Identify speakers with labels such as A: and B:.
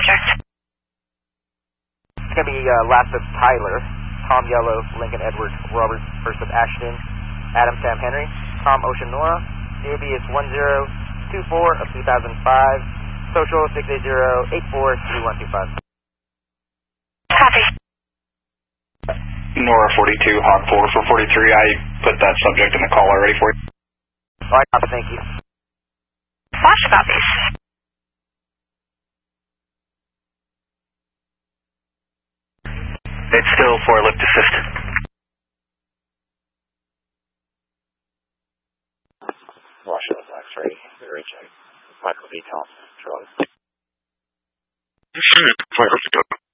A: subject.
B: It's going to be last of Tyler, Tom Yellow, Lincoln Edward, Robert first of Ashton, Adam Sam Henry, Tom Ocean Nora. DAB is 1024 of 2005. Social 680-843125.
A: Copy.
C: Nora 42, Hawk 4 for 43. I put that subject in the call already for you.
B: All right, copy, thank you.
A: Flash copies.
C: It's still for lift assist.
D: Washington X-ray, reaching Michael B. Thompson, Charlie.
E: Fire